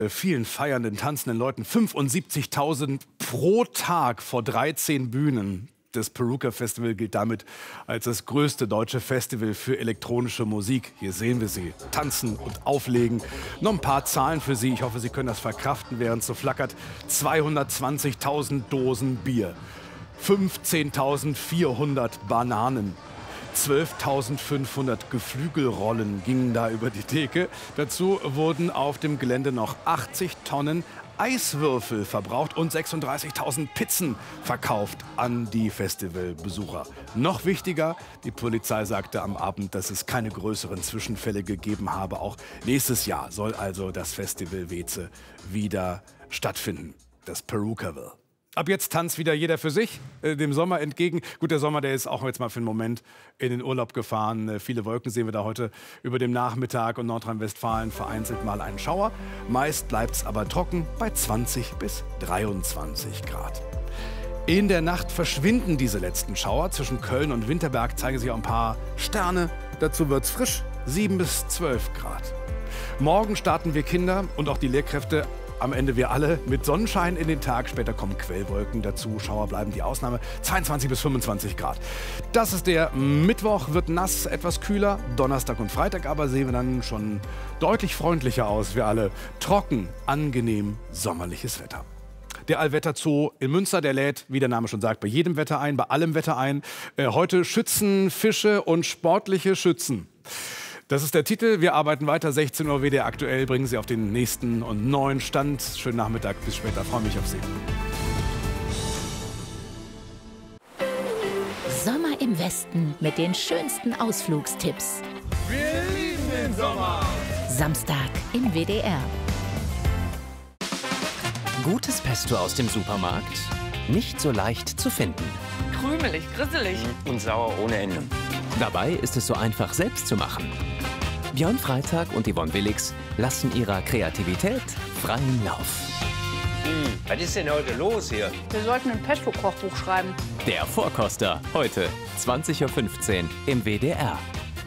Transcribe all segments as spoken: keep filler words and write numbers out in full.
äh, vielen feiernden, tanzenden Leuten. fünfundsiebzigtausend pro Tag vor dreizehn Bühnen. Das Peruka Festival gilt damit als das größte deutsche Festival für elektronische Musik. Hier sehen wir sie tanzen und auflegen. Noch ein paar Zahlen für Sie. Ich hoffe, Sie können das verkraften, während es so flackert. zweihundertzwanzigtausend Dosen Bier, fünfzehntausendvierhundert Bananen, zwölftausendfünfhundert Geflügelrollen gingen da über die Theke. Dazu wurden auf dem Gelände noch achtzig Tonnen Eiswürfel verbraucht und sechsunddreißigtausend Pizzen verkauft an die Festivalbesucher. Noch wichtiger, die Polizei sagte am Abend, dass es keine größeren Zwischenfälle gegeben habe. Auch nächstes Jahr soll also das Festival Weze wieder stattfinden, das Perukaville. Ab jetzt tanzt wieder jeder für sich, äh, dem Sommer entgegen. Gut, der Sommer, der ist auch jetzt mal für einen Moment in den Urlaub gefahren. Äh, viele Wolken sehen wir da heute über dem Nachmittag und Nordrhein-Westfalen vereinzelt mal einen Schauer. Meist bleibt es aber trocken bei zwanzig bis dreiundzwanzig Grad. In der Nacht verschwinden diese letzten Schauer. Zwischen Köln und Winterberg zeigen sich auch ein paar Sterne. Dazu wird es frisch, sieben bis zwölf Grad. Morgen starten wir Kinder und auch die Lehrkräfte, am Ende wir alle, mit Sonnenschein in den Tag. Später kommen Quellwolken dazu. Schauer bleiben die Ausnahme. zweiundzwanzig bis fünfundzwanzig Grad. Das ist der Mittwoch, wird nass, etwas kühler. Donnerstag und Freitag aber sehen wir dann schon deutlich freundlicher aus. Wir alle trocken, angenehm, sommerliches Wetter. Der Allwetterzoo in Münster, der lädt, wie der Name schon sagt, bei jedem Wetter ein, bei allem Wetter ein. Äh, heute Schützen, Fische und sportliche Schützen. Das ist der Titel. Wir arbeiten weiter. sechzehn Uhr W D R aktuell. Bringen Sie auf den nächsten und neuen Stand. Schönen Nachmittag. Bis später. Freue mich auf Sie. Sommer im Westen mit den schönsten Ausflugstipps. Wir lieben den Sommer. Samstag im W D R. Gutes Pesto aus dem Supermarkt? Nicht so leicht zu finden. Krümelig, grisselig. Und sauer ohne Ende. Dabei ist es so einfach, selbst zu machen. Björn Freitag und Yvonne Willix lassen ihrer Kreativität freien Lauf. Hm, was ist denn heute los hier? Wir sollten ein Pesto-Kochbuch schreiben. Der Vorkoster, heute zwanzig Uhr fünfzehn im W D R.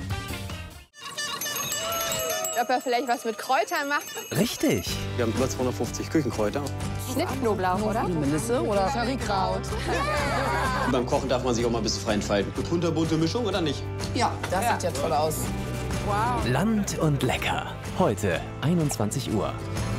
Ob er vielleicht was mit Kräutern macht? Richtig. Wir haben über zweihundertfünfzig Küchenkräuter. Schnittknoblauch, oder? Melisse oder Currykraut. Und beim Kochen darf man sich auch mal ein bisschen frei entfalten. Eine kunterbunte Mischung oder nicht? Ja, das sieht ja toll aus. Land und lecker. Heute einundzwanzig Uhr.